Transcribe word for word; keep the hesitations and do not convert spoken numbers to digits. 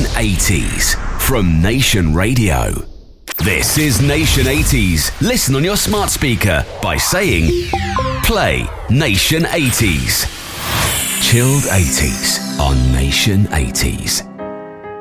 eighties from Nation Radio. This is Nation eighties. Listen on your smart speaker by saying, play Nation eighties. Chilled eighties on Nation eighties.